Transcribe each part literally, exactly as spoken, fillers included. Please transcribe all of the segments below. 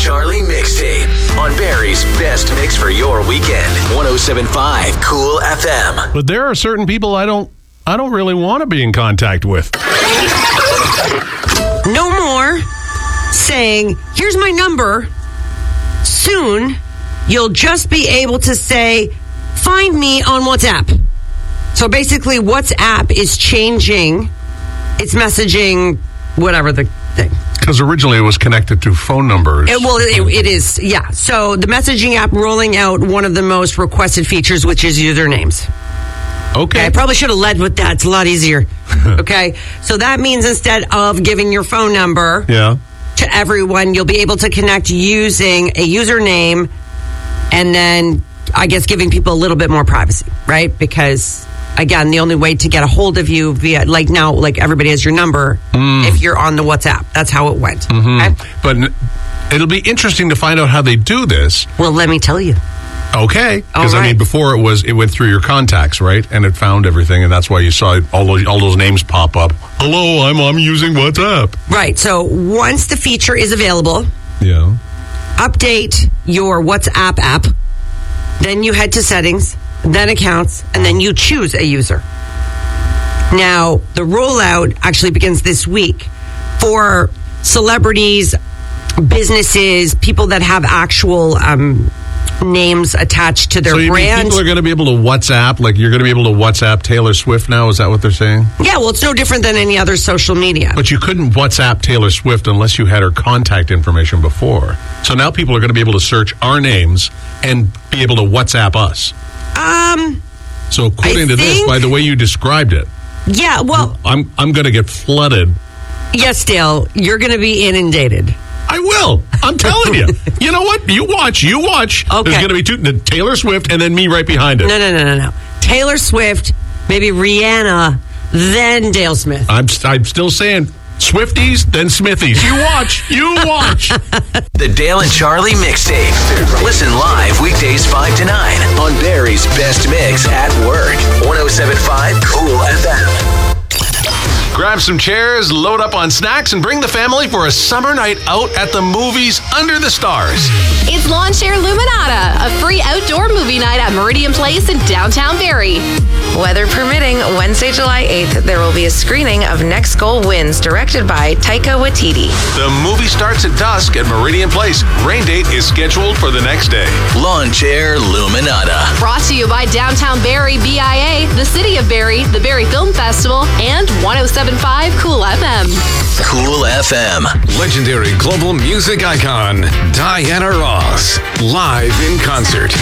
Charlie mixtape on Barry's best mix for your weekend. one oh seven point five Cool F M. But there are certain people I don't I don't really want to be in contact with. No more saying, here's my number. Soon, you'll just be able to say, find me on WhatsApp. So basically, WhatsApp is changing its messaging, whatever the thing. Because originally it was connected to phone numbers. It, well, it, it is, yeah. So the messaging app rolling out one of the most requested features, which is usernames. Okay. Okay, I probably should have led with that. It's a lot easier. Okay. So that means instead of giving your phone number yeah. to everyone, you'll be able to connect using a username and then, I guess, giving people a little bit more privacy, right? Because, again, the only way to get a hold of you via, like now, like everybody has your number mm. if you're on the WhatsApp. That's how it went. Mm-hmm. Okay? But it'll be interesting to find out how they do this. Well, let me tell you. Okay, because right. I mean, before it was it went through your contacts, right, and it found everything, and that's why you saw all those all those names pop up. Hello, I'm I'm using WhatsApp. Right. So once the feature is available, yeah, update your WhatsApp app. Then you head to settings, then accounts, and then you choose a user. Now the rollout actually begins this week for celebrities, businesses, people that have actual um, names attached to their so you brand. Mean people are going to be able to WhatsApp, like you're going to be able to WhatsApp Taylor Swift now? Is that what they're saying? Yeah, well, it's no different than any other social media. But you couldn't WhatsApp Taylor Swift unless you had her contact information before. So now people are going to be able to search our names and be able to WhatsApp us. Um. So according I to think, this, by the way you described it, yeah, well, I'm I'm going to get flooded. Yes, Dale, you're going to be inundated. I will. I'm telling you. You know what? You watch. You watch. Okay. There's going to be two, the Taylor Swift and then me right behind it. No, no, no, no, no. Taylor Swift, maybe Rihanna, then Dale Smith. I'm I'm still saying Swifties, then Smithies. You watch. You watch. The Dale and Charlie mixtape. Listen live weekdays five to nine on Barry's best mix at work. one oh seven point five Cool F M. Grab some chairs, load up on snacks, and bring the family for a summer night out at the movies under the stars. It's Lawn Chair Luminata, a free outdoor movie night at Meridian Place in downtown Barrie. Weather permitting, Wednesday, July eighth, there will be a screening of Next Goal Wins, directed by Taika Waititi. The movie starts at dusk at Meridian Place. Rain date is scheduled for the next day. Lawn Chair Luminata. Brought to you by Downtown Barrie B I A, the City of Barrie, the Barrie Film Festival, and one oh seven point five Cool F M. Cool F M. Legendary global music icon, Diana Ross, live in concert.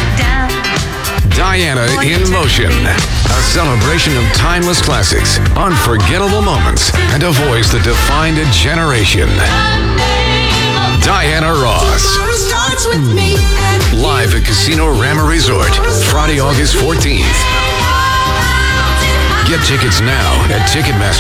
Diana in Motion, a celebration of timeless classics, unforgettable moments, and a voice that defined a generation. Diana Ross. Live at Casino Rama Resort, Friday, August fourteenth. Get tickets now at Ticketmaster.